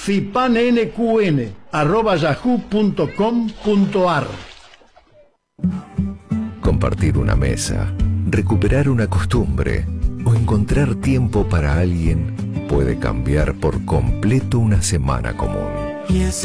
fipanqn@yahoo.com.ar. Compartir una mesa, recuperar una costumbre o encontrar tiempo para alguien puede cambiar por completo una semana común.